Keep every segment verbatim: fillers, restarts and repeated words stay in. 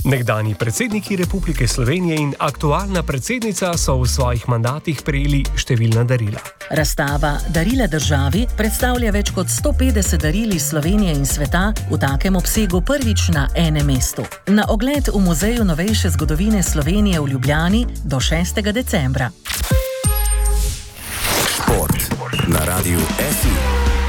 Nekdanji predsedniki Republike Slovenije in aktualna predsednica so v svojih mandatih prejeli številna darila. Razstava Darila državi predstavlja več kot sto petdeset daril iz Slovenije in sveta v takem obsegu prvič na enem mestu. Na ogled v Muzeju novejše zgodovine Slovenije v Ljubljani do šestega decembra. Šport na Radiu S I.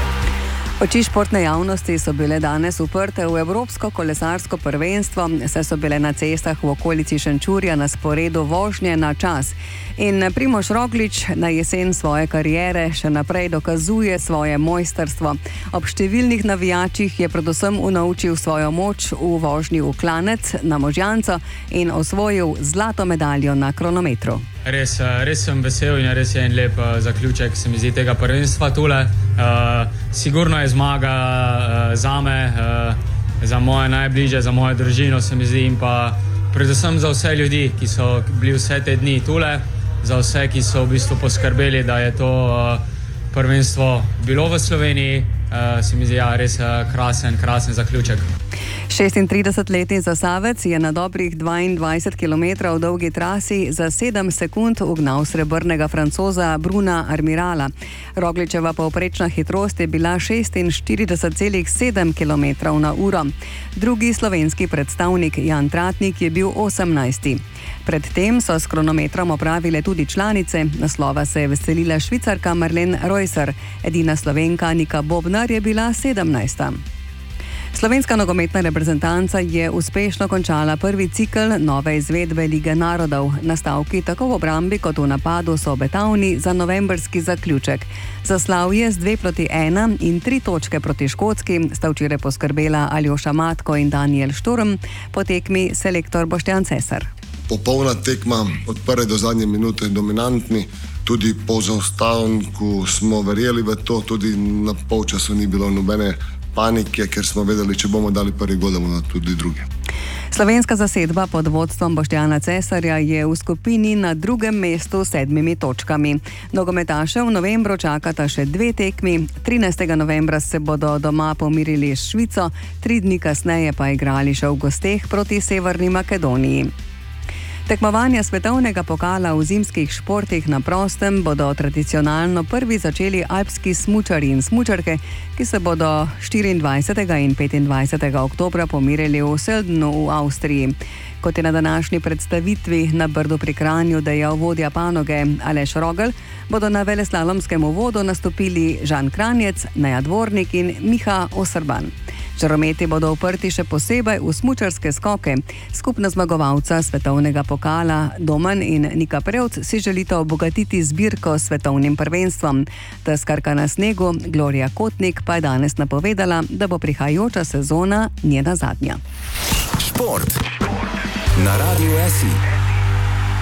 Oči športne javnosti so bile danes uprte v Evropsko kolesarsko prvenstvo, saj so bile na cestah v okolici Šenčurja na sporedu vožnje na čas. In Primož Roglič na jesen svoje kariere še naprej dokazuje svoje mojstrstvo. Ob številnih navijačih je predvsem unovčil svojo moč v vožnji v klanec na Možjanco in osvojil zlato medaljo na kronometru. Res, res sem vesel in res je en lep zaključek, se mi zdi, tega prvenstva tule. Uh, sigurno je zmaga uh, zame, uh, za moje najbližje, za mojo družino, se mi zdi, in pa predvsem za vse ljudi, ki so bili vse te dni tule, za vse, ki so v bistvu poskrbeli, da je to uh, prvenstvo bilo v Sloveniji. Uh, se mi zdi, ja, res uh, krasen, krasen zaključek. šestintridesetletni Zasavec je na dobrih dvaindvajset kilometrov dolgi trasi za sedem sekund ugnal srebrnega Francoza Bruna Armirala. Rogličeva povprečna hitrost je bila šestinštirideset celih sedem kilometrov na uro. Drugi slovenski predstavnik Jan Tratnik je bil osemnajsti. Predtem so s kronometrom opravile tudi članice. Naslova se je veselila Švicarka Marlene Reusser. Edina Slovenka Nika Bobnar je bila sedemnajsta. Slovenska nogometna reprezentanca je uspešno končala prvi cikel nove izvedbe Lige narodov. Nastavki tako v obrambi kot v napadu so obetavni za novembrski zaključek. Za slavje z dve proti ena in tri točke proti Škotski sta včeraj poskrbela Aljoša Matko in Daniel Šturm, po tekmi selektor Boštjan Cesar. Popolna tekma od prve do zadnje minute dominantni. Tudi po zaostanku smo verjeli v to, tudi na polčasu ni bilo nobene panike, ker smo vedeli, če bomo dali prvi gol, da bomo tudi drugi. Slovenska zasedba pod vodstvom Boštjana Cesarja je v skupini na drugem mestu s sedmimi točkami. Nogometaše v novembru čakata še dve tekmi. trinajstega novembra se bodo doma pomirili s Švico, tri dni kasneje pa igrali še v gosteh proti Severni Makedoniji. Tekmovanja svetovnega pokala v zimskih športih na prostem bodo tradicionalno prvi začeli alpski smučarji in smučarke, ki se bodo štiriindvajsetega in petindvajsetega oktobra pomirili v Seldenu v Avstriji. Kot je na današnji predstavitvi na Brdu pri Kranju dejal vodja panoge Aleš Rogel, bodo na veleslalomskem uvodu nastopili Žan Kranjec, Neja Dvornik in Miha Oserban. Žarometi bodo uprti še posebej v smučarske skoke. Skupna zmagovalca svetovnega pokala Domen in Nika Prevc si želita obogatiti zbirko s svetovnim prvenstvom. Deskarka na snegu Gloria Kotnik pa je danes napovedala, da bo prihajajoča sezona njena zadnja. Šport na Radiu S I.